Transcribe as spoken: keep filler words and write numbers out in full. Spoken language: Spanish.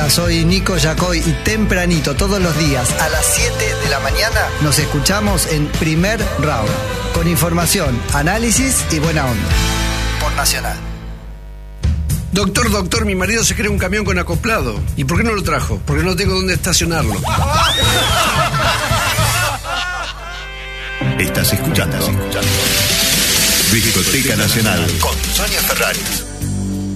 Hola, soy Nico Yacoy y tempranito todos los días a las siete de la mañana nos escuchamos en Primer Round, con información, análisis y buena onda. Por Nacional. Doctor, doctor, mi marido se cree un camión con acoplado. ¿Y por qué no lo trajo? Porque no tengo dónde estacionarlo. Estás escuchando, Estás escuchando. Discoteca Nacional con Sonia Ferraris.